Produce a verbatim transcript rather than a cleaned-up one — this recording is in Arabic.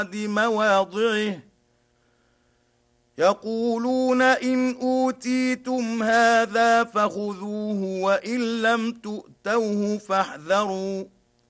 مواضعه يقولون إن أوتيتم هذا فخذوه وإن لم تؤتوه فاحذروا